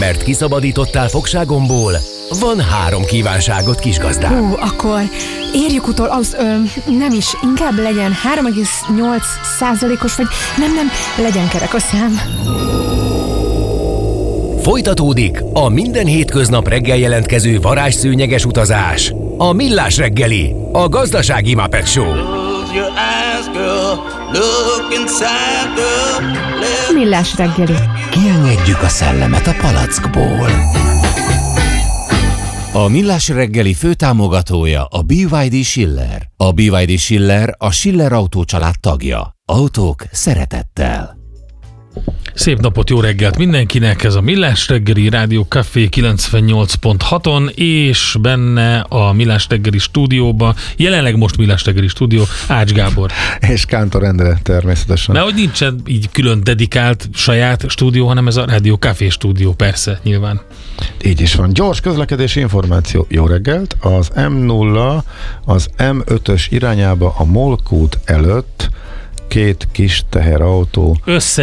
Mert kiszabadítottál fogságomból, van 3 kívánságot, kisgazdám. Akkor érjük utol, nem is, inkább legyen 3,8%-os, vagy nem, legyen kerek a szám. Folytatódik a minden hétköznap reggel jelentkező varázsszőnyeges utazás. A Millás reggeli, a gazdasági Muppet Show. Millás reggeli. Kiengedjük a szellemet a palackból. A Millás reggeli főtámogatója a BYD Schiller. A BYD Schiller a Schiller Autó család tagja. Autók szeretettel. Szép napot, jó reggelt mindenkinek! Ez a Millás reggeli Rádió Café 98.6-on, és benne a Millás reggeli stúdióba, jelenleg most Millás reggeli stúdió, Ács Gábor. És Kántor Endre természetesen. De hogy nincsen így külön dedikált saját stúdió, hanem ez a Rádió Café stúdió, persze, nyilván. Így is van. Gyors közlekedési információ. Jó reggelt! Az M0 az M5-ös irányába a Molkút előtt 2 kis teherautó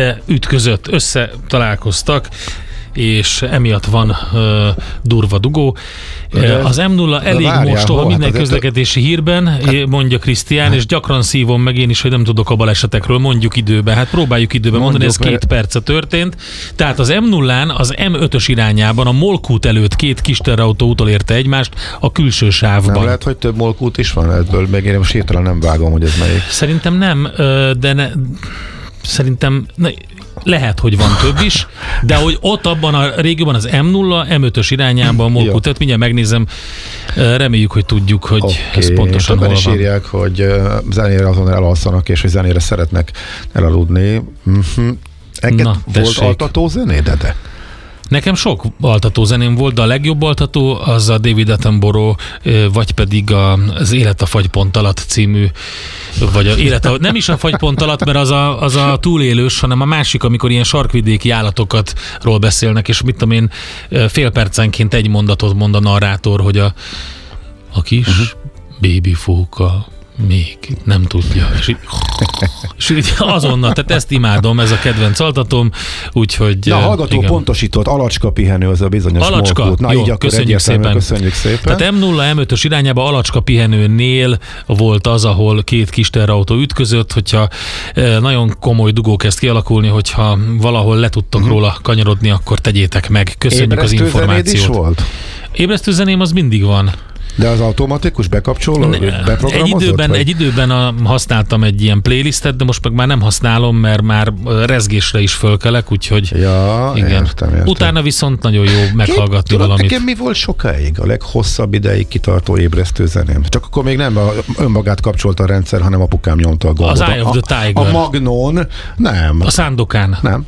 összetalálkoztak, és emiatt van durva dugó. Az M0 elég mostoha minden közlekedési hírben, mondja Krisztián, és gyakran szívom meg én is, hogy nem tudok a balesetekről, mondjuk időben. Hát próbáljuk időben mondani, ez 2 perce történt. Tehát az M0-án az M5-ös irányában a Molkút előtt 2 kis teherautó utolérte egymást a külső sávban. Nem lehet, hogy több Molkút is van ebből, meg én most hirtelen nem vágom, hogy ez melyik. Szerintem nem, de szerintem... Lehet, hogy van több is, de hogy ott abban a régióban az M0, M5-ös irányában a Molkút, tehát mindjárt megnézem, reméljük, hogy tudjuk, hogy ez pontosan hol van. Többen is írják, hogy zenére azon elalszanak, és hogy zenére szeretnek elaludni. Volt altató zenéd, de? Nekem sok altató zeném volt, de a legjobb altató az a David Attenborough, vagy pedig az Élet a fagypont alatt című, vagy nem is a fagypont alatt, mert az a túlélős, hanem a másik, amikor ilyen sarkvidéki állatokról beszélnek, és mit tudom én, fél percenként egy mondatot mond a narrátor, hogy a kis bébifóka még nem tudja. És így azonnal, tehát ezt imádom, ez a kedvenc altatom, úgyhogy... Na, hallgató igen. Pontosított, alacska pihenő, az a bizonyos Molkút. Na, jó, így akkor köszönjük szépen. Tehát M0, M5-ös irányába alacska pihenőnél volt az, ahol 2 kis teherautó ütközött, hogyha nagyon komoly dugó kezd kialakulni, hogyha valahol le tudtok róla kanyarodni, akkor tegyétek meg. Köszönjük az információt. Is volt? Ébresztő zeném az mindig van. De az automatikus bekapcsoló, beprogramozott? Egy időben használtam egy ilyen playlistet, de most meg már nem használom, mert már rezgésre is fölkelek, úgyhogy igen. Értem. Utána viszont nagyon jó meghallgatni valamit. Nekem mi volt sokáig a leghosszabb ideig kitartó ébresztő zeném? Csak akkor még nem önmagát kapcsolta a rendszer, hanem apukám nyomta a gombot. Az Eye of the Tiger. A Magnon, nem. A Sandokan. Nem.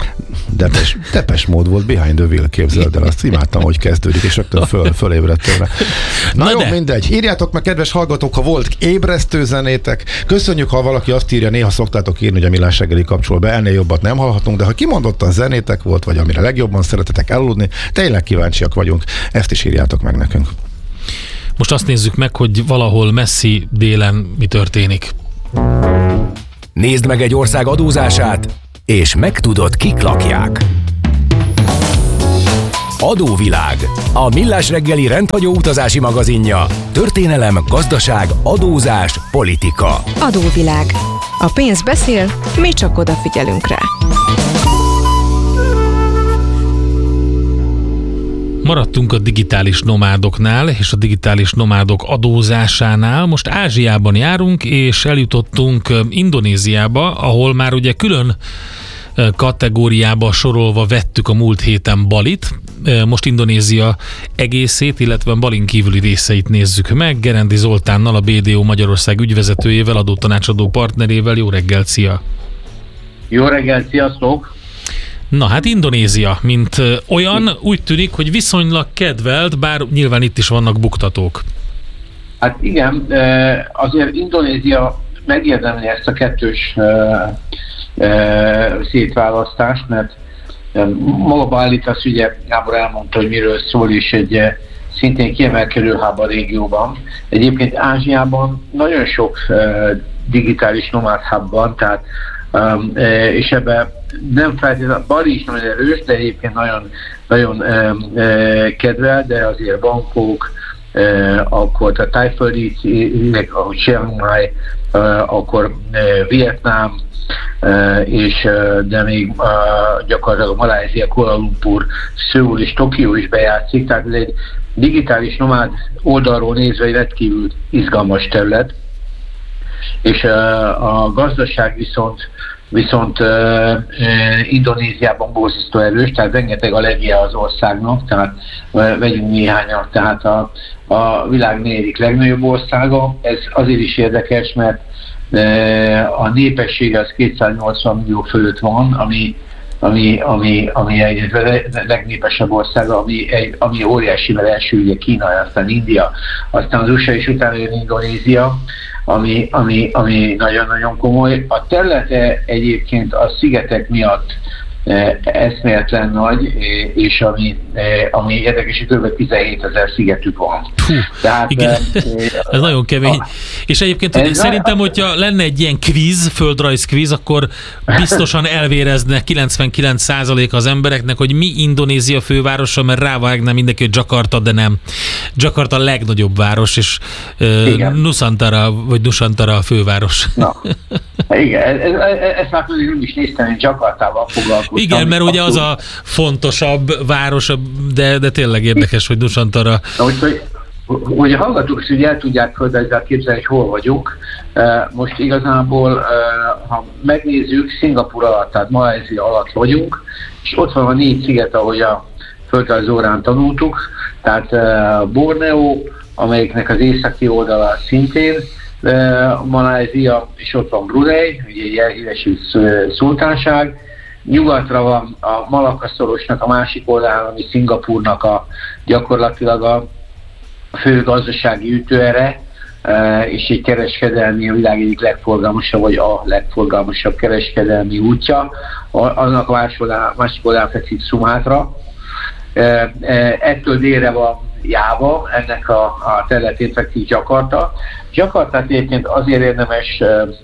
Depes mód volt, Behind the Wheel, képzeld el, azt imádtam, hogy kezdődik, és rögtön fölébredtem rá. Na jó, mindegy. Írjátok meg, kedves hallgatók, ha volt ébresztő zenétek. Köszönjük, ha valaki azt írja, néha szoktátok írni, hogy a Millás reggeli kapcsol be, ennél jobbat nem hallhatunk, de ha kimondottan zenétek volt, vagy amire legjobban szeretetek elaludni, tényleg kíváncsiak vagyunk, ezt is írjátok meg nekünk. Most azt nézzük meg, hogy valahol messzi délen mi történik. Nézd meg egy ország adózását, és megtudod, kik lakják. Adóvilág, a Millás reggeli rendhagyó utazási magazinja. Történelem, gazdaság, adózás, politika. Adóvilág. A pénz beszél, mi csak odafigyelünk rá. Maradtunk a digitális nomádoknál, és a digitális nomádok adózásánál. Most Ázsiában járunk, és eljutottunk Indonéziába, ahol már ugye külön kategóriába sorolva vettük a múlt héten Balit. Most Indonézia egészét, illetve Balin kívüli részeit nézzük meg. Gerendi Zoltánnal, a BDO Magyarország ügyvezetőjével, adótanácsadó partnerével. Jó reggelt, szia! Jó reggelt, sziasztok! Na hát Indonézia, mint olyan, úgy tűnik, hogy viszonylag kedvelt, bár nyilván itt is vannak buktatók. Hát igen, azért Indonézia megérdemli ezt a kettős szétválasztást, mert maga állítasz, ugye Gábor elmondta, hogy miről szól, és egy szintén kiemelkedő hub a régióban. Egyébként Ázsiában nagyon sok digitális nomád hub van, tehát és ebben nem feltétlenül, Bali is nagyon erős, de egyébként nagyon, nagyon kedvel, de azért Bangkok, akkor a tájföldi, ahogy Chiang Mai, akkor Vietnám, és de még gyakorlatilag Malázia, Kuala Lumpur, Szöul és Tokió is bejátszik, tehát ez egy digitális nomád oldalról nézve egy rendkívül izgalmas terület, és a gazdaság viszont Indonéziában borzasztó erős, tehát rengeteg a legje az országnak, tehát vegyünk néhányat, tehát a világ 4. legnagyobb országa. Ez azért is érdekes, mert a népessége az 280 millió fölött van, ami egy legnépesebb ország, ami óriásivel első, ugye Kína, aztán India, aztán az USA és utána jön Indonézia, ami nagyon-nagyon komoly. A területe egyébként a szigetek miatt eszméletlen nagy, és ami érdekes, hogy kb. 17 000 szigetük van. Tehát, igen, ez nagyon kemény. És egyébként szerintem, hogyha lenne egy ilyen kvíz, földrajz kvíz, akkor biztosan elvérezne 99% az embereknek, hogy mi Indonézia fővárosa, mert rávágna mindenki, hogy Jakarta, de nem. Jakarta a legnagyobb város, és Nusantara a főváros. Na. Igen, ezt már nem is néztem, hogy Jakartával foglalkoztam. Igen, mert ugye az a fontosabb város, de tényleg érdekes, hogy Nusantara. Hogy a hallgatók is el tudják földrajzzal képzelni, hogy hol vagyunk. Most igazából, ha megnézzük, Szingapúr alatt, tehát Malajzia alatt vagyunk, és ott van a 4 sziget, ahogy a földrajz órán tanultuk, tehát Borneo, amelyiknek az északi oldala szintén Malajzia, és ott van Brunei, ugye egy elhíresült szultánság. Nyugatra van a Malakka-szorosnak a másik oldalán, ami Szingapúrnak gyakorlatilag a fő gazdasági ütőere, és egy kereskedelmi, a világ egyik legforgalmasabb, vagy a legforgalmasabb kereskedelmi útja. Annak a másik oldalán fekszik Szumátra. Ettől délre van Jáva, ennek a területén fekszik Jakarta. Jakartát egyébként azért érdemes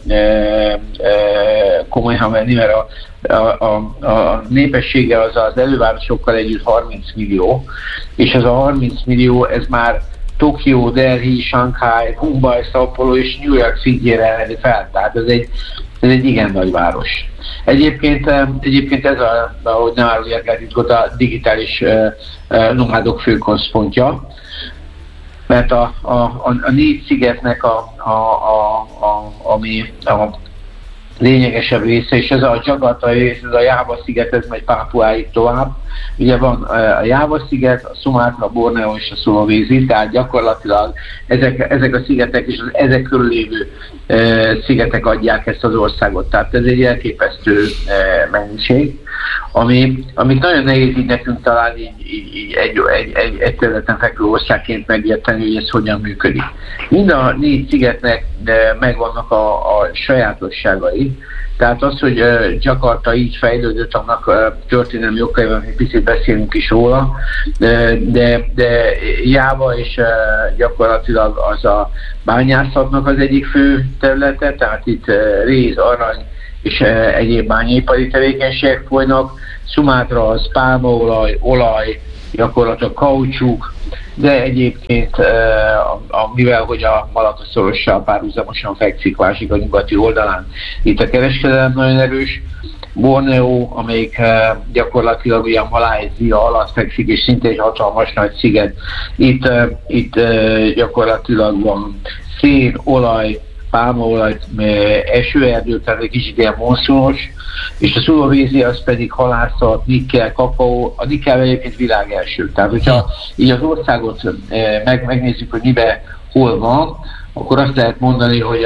komolyan venni, mert a népessége az elővárosokkal együtt 30 millió, és ez a 30 millió, ez már Tokió, Delhi, Shanghai, Mumbai, Sao Paulo és New York szintjére emelni fel, tehát ez egy igen nagy város. Egyébként ez ahogy ne árulják el titkot, a digitális nomádok főközpontja, mert a 4 szigetnek ami a lényegesebb része, és ez a Jakarta rész, ez a Jáva-sziget, ez megy Pápuáig tovább. Ugye van a Jáva-sziget, a Szumátra, a Borneo és a Szulawesi, tehát gyakorlatilag ezek a szigetek és az ezek körülévő szigetek adják ezt az országot. Tehát ez egy elképesztő mennyiség, amit nagyon nehéz így nekünk talán így egy területen fekvő országként megérteni, hogy ez hogyan működik. Mind a 4 szigetnek megvannak a sajátosságai. Tehát az, hogy Jakarta így fejlődött, annak történelmi okaiban egy picit beszélünk is róla, de Jáva és gyakorlatilag az a bányászatnak az egyik fő területe, tehát itt réz, arany és egyéb bányaipari tevékenységek folynak. Szumátra az pálmaolaj, olaj, gyakorlatilag kaucsuk, de egyébként mivel hogy a Malakka-szorossal párhuzamosan fekszik, másik a nyugati oldalán, itt a kereskedelem nagyon erős. Borneo, amelyik gyakorlatilag ugye a Malajzia alatt fekszik, és szintén egy hatalmas nagy sziget. Itt gyakorlatilag van szén, olaj, pálmaolaj, esőerdő, tehát egy kicsit ilyen monszunos, és a Szulawesi az pedig halászat, nikkel, kakaó, a nikkel egyébként világ első. Tehát, hogyha így az országot megnézzük, hogy miben hol van, akkor azt lehet mondani, hogy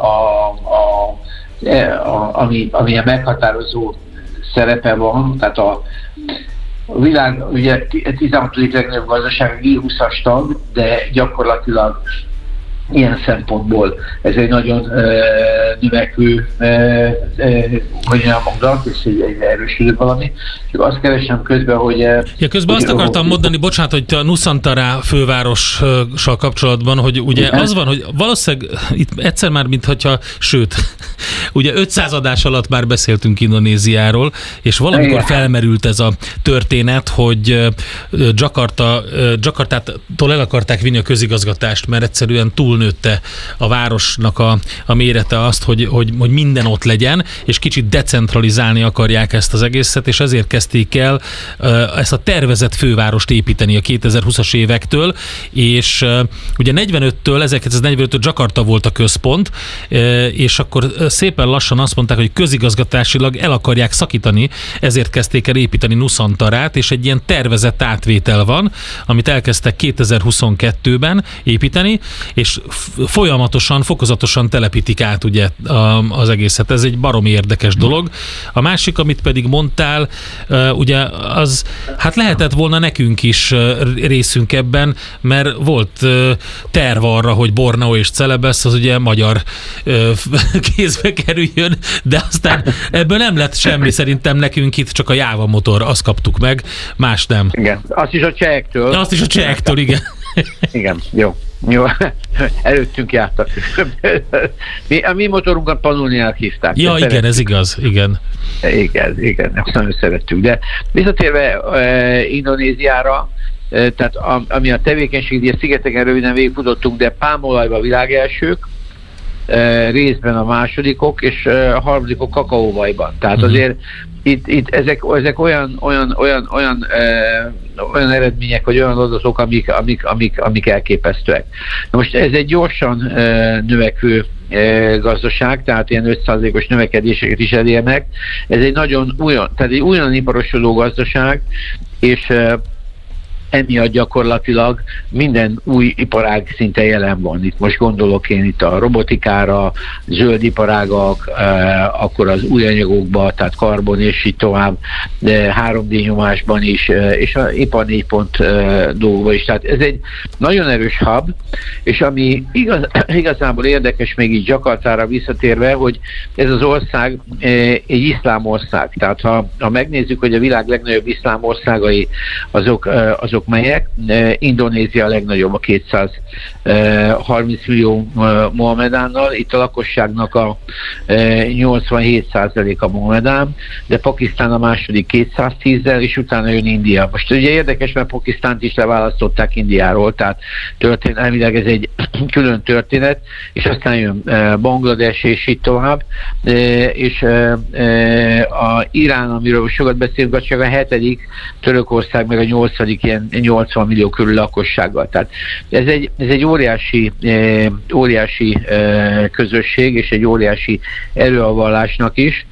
ami a meghatározó szerepe van, tehát a világ ugye 16. legnagyobb gazdaság, G20-as tag, de gyakorlatilag ilyen szempontból ez egy nagyon növekvő, hogy nem mondom, és egy erősödő valami. Csak azt keresem közben, hogy... Ja, közben azt akartam mondani, bocsánat, hogy a Nusantara fővárossal kapcsolatban, hogy ugye az van, hogy valószínűleg itt egyszer már, sőt, ugye 500 adás alatt már beszéltünk Indonéziáról, és valamikor felmerült ez a történet, hogy Jakartától el akarták vinni a közigazgatást, mert egyszerűen túlnőtte a városnak a mérete azt, hogy minden ott legyen, és kicsit decentralizálni akarják ezt az egészet, és ezért kezdték el ezt a tervezett fővárost építeni a 2020-as évektől, és ugye 1945-től Jakarta volt a központ, és akkor szépen lassan azt mondták, hogy közigazgatásilag el akarják szakítani, ezért kezdték el építeni Nusantarát, és egy ilyen tervezett átvétel van, amit elkezdtek 2022-ben építeni, és folyamatosan, fokozatosan telepítik át ugye az egészet. Ez egy baromi érdekes dolog. A másik, amit pedig mondtál, ugye az, hát lehetett volna nekünk is részünk ebben, mert volt terv arra, hogy Borneo és Celebesz az ugye magyar kézbe kerüljön, de aztán ebből nem lett semmi szerintem nekünk itt, csak a Java motor, azt kaptuk meg, más nem. Igen, azt is a csehektől. Azt is a csehektől, igen. Igen, jó. Előttünk jártak. A mi motorunkat Pannoniának hívták. Ja, igen, ez igaz, igen. Igen, ezt nagyon szerettük. De visszatérve Indonéziára, tehát ami a tevékenység, a szigeteken röviden végigfutottunk, de pálmaolajban világelsők, részben a másodikok, és a harmadikok kakaóvajban. Tehát azért itt ezek olyan eredmények, vagy olyan adatok, amik elképesztőek. Na most ez egy gyorsan növekvő gazdaság, tehát ilyen 5%-os növekedéseket is elérnek. Ez egy nagyon újonnan iparosodó gazdaság, és emiatt gyakorlatilag minden új iparág szinte jelen van. Itt most gondolok én itt a robotikára, zöld iparágak, akkor az új anyagokba, tehát karbon és így tovább, de 3D nyomásban is, és a ipar 4 dolgokban is. Tehát ez egy nagyon erős hub, és ami igazából érdekes még így Jakartára visszatérve, hogy ez az ország egy iszlám ország. Tehát ha megnézzük, hogy a világ legnagyobb iszlám országai azok melyek. Indonézia a legnagyobb, a 230 millió mohamedánnal, itt a lakosságnak a 87%-a mohamedán, de Pakisztán a második 210-zel, és utána jön India. Most ugye érdekes, mert Pakisztánt is leválasztották Indiáról, tehát történelmileg ez egy külön történet, és aztán jön Banglades, és így tovább, és a Irán, amiről sokat beszélünk, csak a 7., Törökország meg a 8. ilyen 80 millió körül lakossággal. Tehát ez egy óriási közösség, és egy óriási erőavallásnak is,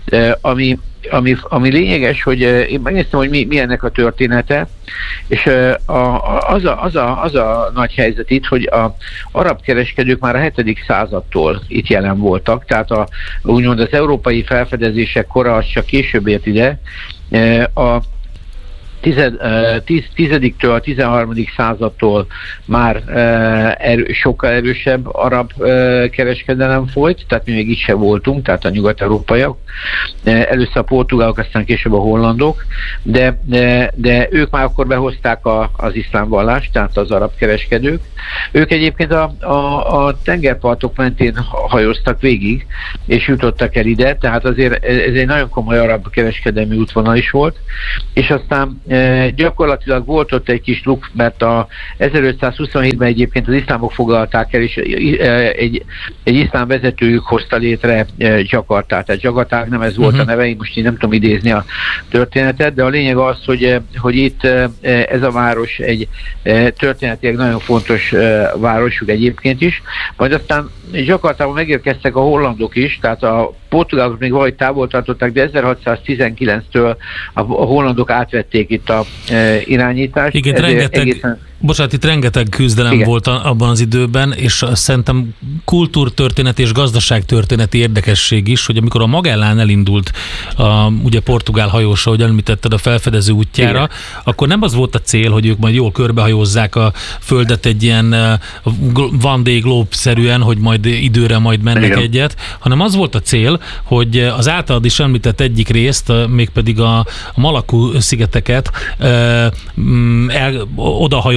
ami lényeges, hogy én megnéztem, hogy mi ennek a története, és az a nagy helyzet itt, hogy az arab kereskedők már a 7. századtól itt jelen voltak, tehát úgymond az európai felfedezések kora az csak később ért ide. A 10-től a 13. századtól már sokkal erősebb arab kereskedelem folyt, tehát mi még itt sem voltunk, tehát a nyugat-európaiak. Először a portugálok, aztán később a hollandok, de ők már akkor behozták az iszlám vallást, tehát az arab kereskedők. Ők egyébként a tengerpartok mentén hajóztak végig, és jutottak el ide, tehát azért ez egy nagyon komoly arab kereskedelmi útvonal is volt, és aztán gyakorlatilag volt ott egy kis luk, mert 1527-ben egyébként az iszlámok foglalták el, és egy iszlám vezetőjük hozta létre Jakartát. Tehát Jakartának nem ez volt a neve, én most így nem tudom idézni a történetet, de a lényeg az, hogy itt ez a város egy történetileg nagyon fontos városuk egyébként is. Majd aztán Jakartában megérkeztek a hollandok is, tehát a portugálok még valahogy távol tartották, de 1619-től a hollandok átvették itt a irányítást. Igen, bocsánat, itt rengeteg küzdelem volt abban az időben, és szerintem kultúrtörténeti és gazdaságtörténeti érdekesség is, hogy amikor a Magellán elindult ugye portugál hajós, ahogy említetted, a felfedező útjára, akkor nem az volt a cél, hogy ők majd jól körbehajózzák a földet egy ilyen one day globe-szerűen, hogy majd időre majd mennek egyet, hanem az volt a cél, hogy az általad is említett egyik részt, mégpedig a Malacu szigeteket odahajózzák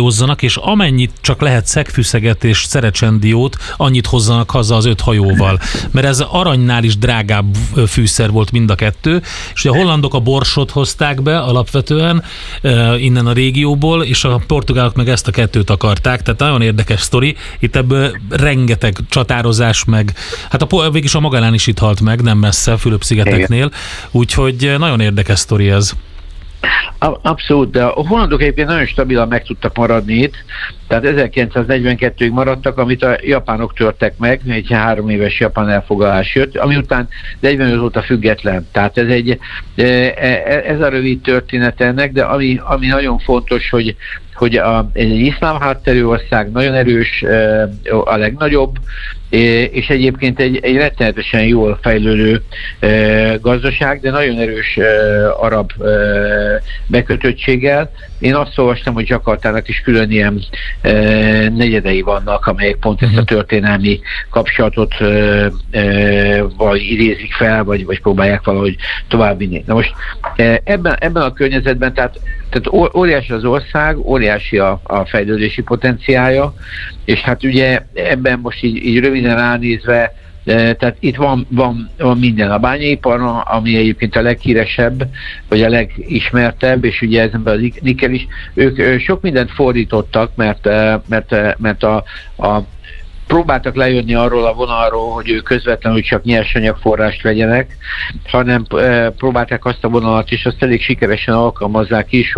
hozzanak, és amennyit csak lehet szegfűszeget és szerecsendiót, annyit hozzanak haza az 5 hajóval. Mert ez aranynál is drágább fűszer volt mind a kettő, és a hollandok a borsot hozták be alapvetően innen a régióból, és a portugálok meg ezt a kettőt akarták, tehát nagyon érdekes sztori. Itt ebből rengeteg csatározás meg, hát végülis a Magellán is itt halt meg, nem messze, Fülöp-szigeteknél, úgyhogy nagyon érdekes sztori ez. Abszolút, de a hollandok egyébként nagyon stabilan meg tudtak maradni itt, tehát 1942-ig maradtak, amit a japánok törtek meg, egy 3 éves japán elfoglalás jött, ami után 45 óta független. Tehát ez a rövid történet ennek, de ami nagyon fontos, hogy egy iszlám hátterű ország, nagyon erős, a legnagyobb, és egyébként egy rettenetesen jól fejlődő gazdaság, de nagyon erős arab bekötöttséggel. Én azt olvastam, hogy Jakartának is külön ilyen negyedei vannak, amelyek pont ezt a történelmi kapcsolatot vagy idézik fel, vagy próbálják valahogy továbbvinni. Na most ebben a környezetben, tehát óriási az ország, óriási a fejlődési potenciálja, és hát ugye ebben most így röviden ránézve, tehát itt van minden. A bányaipar, ami egyébként a leghíresebb, vagy a legismertebb, és ugye ezen a nikkel is, ők sok mindent fordítottak, mert a próbáltak lejönni arról a vonalról, hogy ők közvetlenül csak nyersanyagforrást vegyenek, hanem próbálták azt a vonalat is, azt elég sikeresen alkalmazzák is,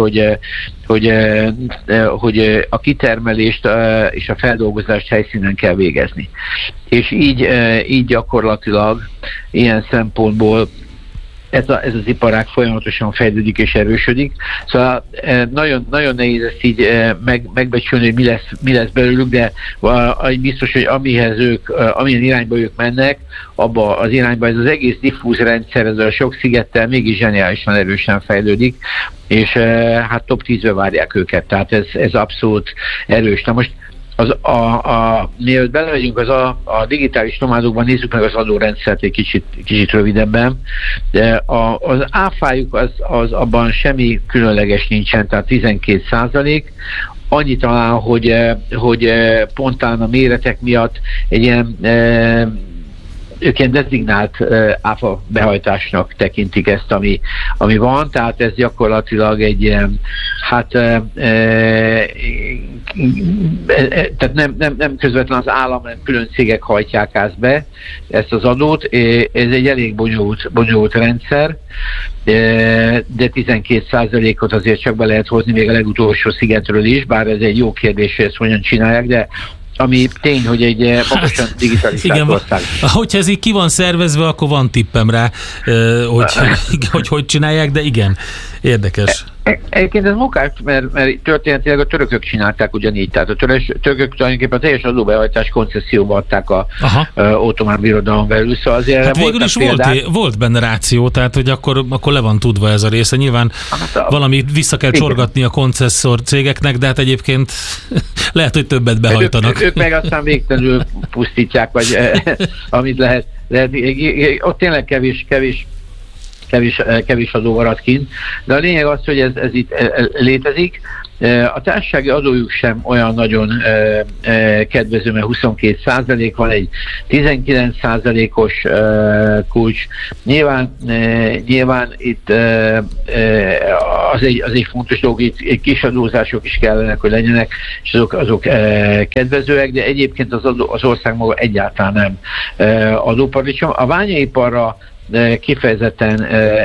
hogy a kitermelést és a feldolgozást helyszínen kell végezni. És így gyakorlatilag ilyen szempontból ez az iparág folyamatosan fejlődik és erősödik. Szóval nagyon, nagyon nehéz ezt így megbecsülni, hogy mi lesz belőlük, de biztos, hogy amilyen irányba ők mennek, abba az irányba ez az egész diffúz rendszer, ez a sok szigettel mégis zseniálisan erősen fejlődik, és hát top 10-be várják őket, tehát ez abszolút erős. Na most mielőtt belevegyünk a digitális nomádokban, nézzük meg az adórendszert egy kicsit rövidebben. De az áfájuk az abban semmi különleges nincsen, tehát 12%. Annyi talán, hogy pontán a méretek miatt egy ilyen ők ilyen designált áfa behajtásnak tekintik ezt, ami van, tehát ez gyakorlatilag egy ilyen, tehát nem közvetlen az állam, hanem külön cégek hajtják ezt az adót. Ez egy elég bonyolult rendszer, de 12%-ot azért csak be lehet hozni még a legutolsó szigetről is, bár ez egy jó kérdés, hogy ezt hogyan csinálják, de ami tény, hogy egy magasan digitalizált ország. Hogyha ez így ki van szervezve, akkor van tippem rá, hogy csinálják, de igen, érdekes. Egyébként ez munkás, mert történetileg a törökök csinálták ugyanígy, tehát a törökök tulajdonképpen a teljes adóbehajtás koncesszióba adták a ottomán birodalom belül, szóval azért hát végül is volt benne ráció, tehát hogy akkor le van tudva ez a része. Nyilván valami vissza kell csorgatni a koncesszor cégeknek, de hát egyébként lehet, hogy többet behajtanak. Ők meg aztán végtelenül pusztítják, vagy amit lehet. Ott tényleg kevés adó marad kint, de a lényeg az, hogy ez itt létezik. A társasági adójuk sem olyan nagyon kedvező, mert 22% van, egy 19%-os kulcs. Nyilván itt az egy fontos dolog, itt kis adózások is kellenek, hogy legyenek, és azok kedvezőek, de egyébként az ország maga egyáltalán nem adóparadicsom. A bányaiparra kifejezetten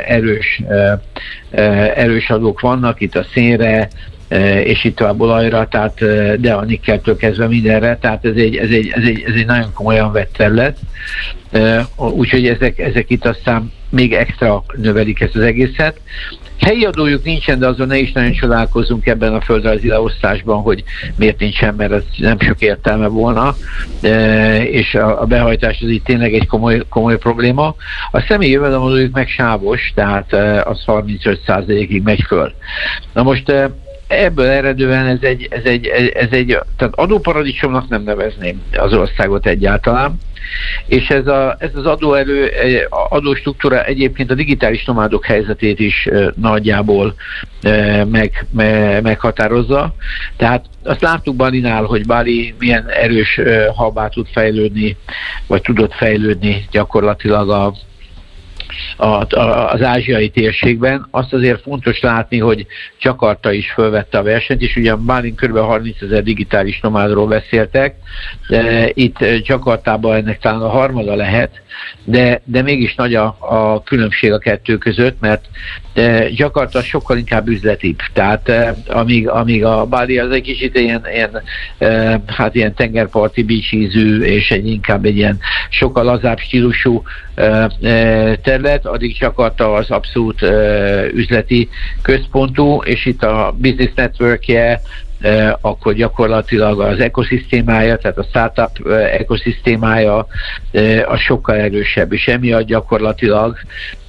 erős adók vannak, itt a szénre, és itt a olajra, tehát, de a nikkeltől kezdve mindenre, tehát ez egy nagyon komolyan vett terület, úgyhogy ezek itt aztán még extra növelik ezt az egészet. Helyi adójuk nincsen, de azon ne is nagyon csodálkozzunk ebben a földrajzi leosztásban, hogy miért nincsen, mert ez nem sok értelme volna, és a behajtás az itt tényleg egy komoly probléma. A személyi jövedelemadójuk meg sávos, tehát az 35%-ig megy föl. Na most ebből eredően ez egy tehát adóparadicsomnak nem nevezném az országot egyáltalán, és ez az adóstruktúra egyébként a digitális nomádok helyzetét is nagyjából meghatározza. Tehát azt láttuk Balinál, hogy Bali milyen erős hubbá tud fejlődni, vagy tudott fejlődni gyakorlatilag az ázsiai térségben. Azt azért fontos látni, hogy Jakarta is fölvette a versenyt, és ugyan Bálin kb. 30 000 digitális nomádról beszéltek, de itt Jakartában ennek talán a harmada lehet, de mégis nagy a különbség a kettő között, mert Jakarta sokkal inkább üzletibb. Tehát amíg a Bali az egy kicsit ilyen tengerparti beach-ízű, és inkább egy ilyen sokkal lazább stílusú terület, addig Jakarta az abszolút üzleti központú, és itt a business networkje, akkor gyakorlatilag az ekoszisztémája, tehát a startup ekoszisztémája az sokkal erősebb, és emiatt gyakorlatilag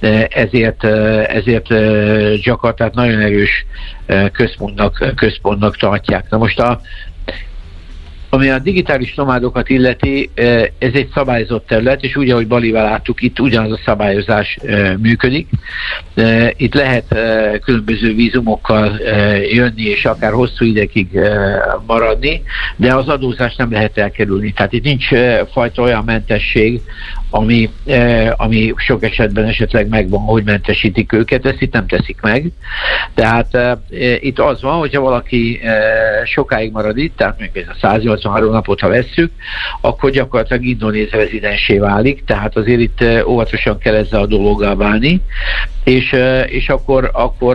ezért Jakartát nagyon erős központnak tartják. Na most ami a digitális nomádokat illeti, ez egy szabályozott terület, és úgy, ahogy Balival láttuk, itt ugyanaz a szabályozás működik. Itt lehet különböző vízumokkal jönni, és akár hosszú idegig maradni, de az adózást nem lehet elkerülni. Tehát itt nincs fajta olyan mentesség, ami sok esetben esetleg megvan, hogy mentesítik őket, ezt itt nem teszik meg. Tehát itt az van, hogyha valaki sokáig marad itt, tehát még ez a 183 napot, ha vesszük, akkor gyakorlatilag indonéz rezidensé válik, tehát azért itt óvatosan kell ezzel a dologgal válni, és akkor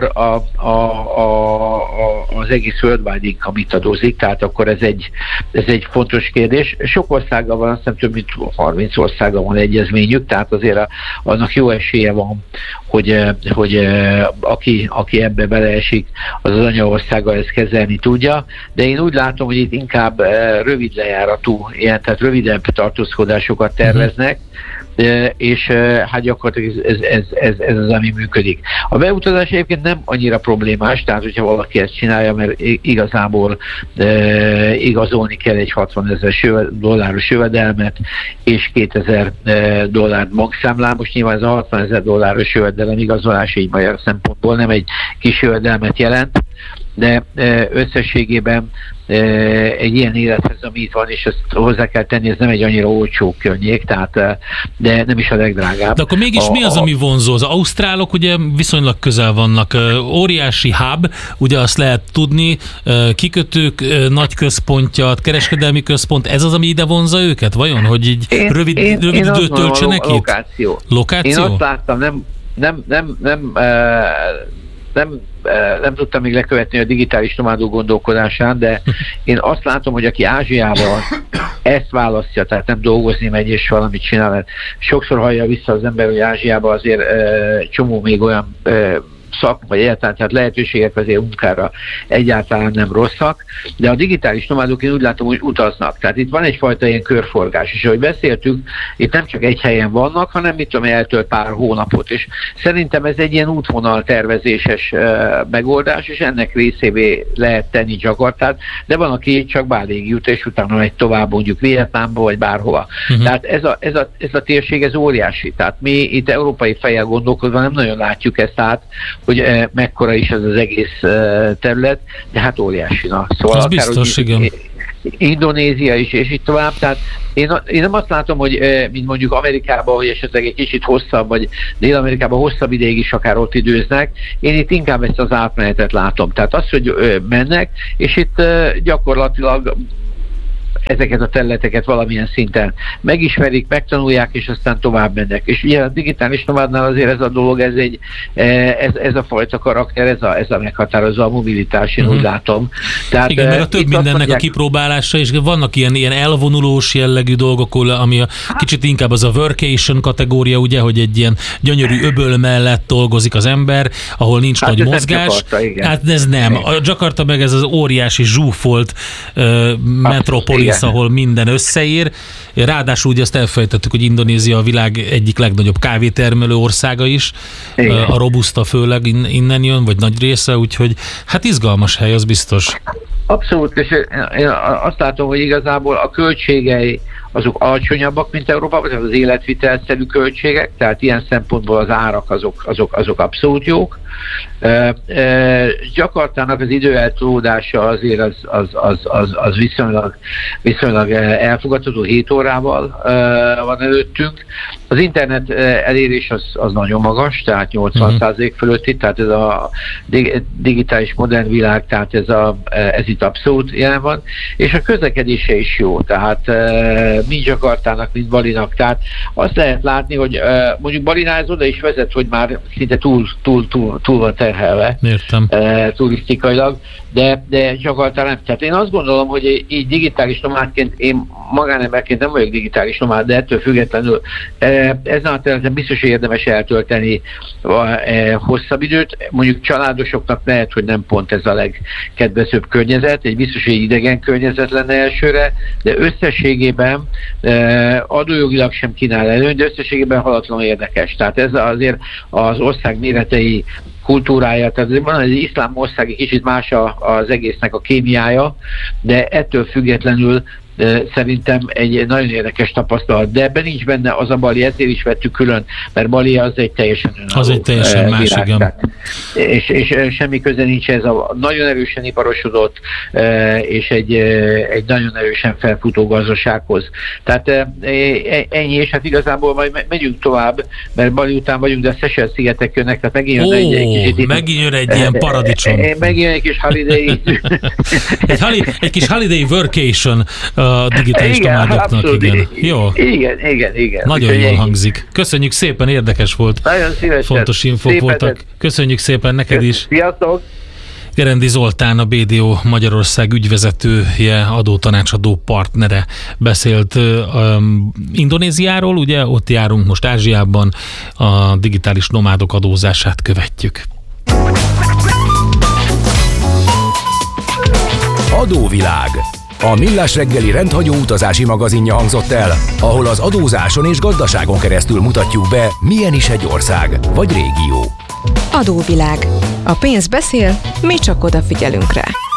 az egész worldwide income itt adózik, tehát akkor ez egy fontos kérdés. Sok országgal van, azt hiszem több mint 30 országgal van egyezményük, tehát azért annak jó esélye van, hogy aki ebbe beleesik, az anyaországgal ezt kezelni tudja, de én úgy látom, hogy itt inkább rövid lejáratú, tehát rövidebb tartózkodásokat terveznek, és hát gyakorlatilag ez az, ami működik. A beutazás egyébként nem annyira problémás, tehát hogyha valaki ezt csinálja, mert igazából igazolni kell egy $60,000 jövedelmet és $2,000 bankszámlán. Most nyilván ez a $60,000 jövedelem igazolás így magyar szempontból nem egy kis jövedelmet jelent, de összességében egy ilyen élethez, ami itt van, és ezt hozzá kell tenni, ez nem egy annyira olcsó környék, tehát, de nem is a legdrágább. De akkor mégis mi az, ami vonzó? Az ausztrálok ugye viszonylag közel vannak. Óriási hub, ugye azt lehet tudni, kikötők, nagy központja, kereskedelmi központ, ez az, ami ide vonza őket? Vajon? Hogy így rövid időt töltsenek itt? Lokáció? Én azt láttam, nem tudtam még lekövetni a digitális nomádok gondolkodásán, de én azt látom, hogy aki Ázsiában ezt választja, tehát nem dolgozni megy és valamit csinál, mert sokszor hallja vissza az ember, hogy Ázsiában azért csomó még olyan vagy egyáltalán, tehát lehetőségek azért munkára egyáltalán nem rosszak, de a digitális nomádok én úgy látom, hogy utaznak. Tehát itt van egyfajta ilyen körforgás, és ahogy beszéltük, itt nem csak egy helyen vannak, hanem mit tudom, eltölt pár hónapot, és szerintem ez egy ilyen útvonal tervezéses megoldás, és ennek részévé lehet tenni Jakartát, de van, aki csak Bálig jut, és utána megy tovább mondjuk Vietnámba, vagy bárhova. Tehát ez a térség, ez óriási. Tehát mi itt európai fejjel gondolkodva nem nagyon látjuk ezt át, hogy mekkora is az egész terület, de hát óriási. Szóval az biztos, igen. Indonézia is, és így tovább. Tehát én nem azt látom, hogy mint mondjuk Amerikában, hogy esetleg egy kicsit hosszabb, vagy Dél-Amerikában hosszabb ideig is akár ott időznek. Én itt inkább ezt az átmenetet látom. Tehát az, hogy mennek, és itt gyakorlatilag ezeket a területeket valamilyen szinten megismerik, megtanulják, és aztán tovább mennek. És ugye a digitális nomádnál azért ez a dolog, ez a fajta karakter, ez a meghatározó a mobilitás, én úgy látom. Tehát, igen, meg a több mindennek a kipróbálása, és vannak ilyen elvonulós jellegű dolgok, ami kicsit inkább az a workation kategória, ugye, hogy egy ilyen gyönyörű öböl mellett dolgozik az ember, ahol nincs nagy mozgás. Jakarta, hát ez nem. A Jakarta meg ez az óriási zsúfolt metropolis, rész, ahol minden összeér. Ráadásul ugye azt elfelejtettük, hogy Indonézia a világ egyik legnagyobb kávétermelő országa is. Igen. A robusta főleg innen jön, vagy nagy része, úgyhogy hát izgalmas hely, az biztos. Abszolút, és én azt látom, hogy igazából a költségei azok alacsonyabbak, mint Európában, tehát az életvitelszerű költségek, tehát ilyen szempontból az árak azok abszolút jók. Jakartának az időeltolódása azért az viszonylag elfogadható, 7 órával van előttünk. Az internet elérés az nagyon magas, tehát 80% fölötti, tehát ez a digitális modern világ, tehát ez itt abszolút jelen van, és a közlekedése is jó, tehát mind Jakartának, mind Balinak, tehát azt lehet látni, hogy mondjuk Balinál ez oda is vezet, hogy már szinte túl van terhelve. Értem. Turisztikailag, de Jakarta nem. Tehát én azt gondolom, hogy így digitális nomádként, én magánemberként nem vagyok digitális nomád, de ettől függetlenül ezen a területen biztos, hogy érdemes eltölteni hosszabb időt. Mondjuk családosoknak lehet, hogy nem pont ez a legkedvezőbb környezet, egy biztos, hogy idegen környezet lenne elsőre, de összességében adójogilag sem kínál előny, de összességében halatlanul érdekes. Tehát ez azért az ország méretei kultúrája, tehát van az iszlám ország, egy kicsit más az egésznek a kémiája, de ettől függetlenül szerintem egy nagyon érdekes tapasztalat, de ebben nincs benne az a Bali, ezért is vettük külön, mert Bali az egy teljesen önálló. Az egy teljesen más, igen. És semmi köze nincs ez a nagyon erősen iparosodott, és egy nagyon erősen felfutó gazdasághoz. Tehát ennyi, és hát igazából majd megyünk tovább, mert Bali után vagyunk, de a Seychelles-szigetek jönnek, tehát megint jön megint jön egy ilyen paradicsom. Megint jön egy kis holiday. egy kis holiday workation a digitális nomádoknak, igen. Jó. Igen. Nagyon jól hangzik. Köszönjük szépen, érdekes volt. Nagyon szívesen. Fontos infók voltak. Köszönjük szépen neked is. Sziasztok! Gerendi Zoltán, a BDO Magyarország ügyvezetője, adótanácsadó partnere beszélt Indonéziáról, ugye ott járunk most Ázsiában, a digitális nomádok adózását követjük. Adóvilág. A Millás reggeli rendhagyó utazási magazinja hangzott el, ahol az adózáson és gazdaságon keresztül mutatjuk be, milyen is egy ország vagy régió. Adóvilág. A pénz beszél, mi csak odafigyelünk rá.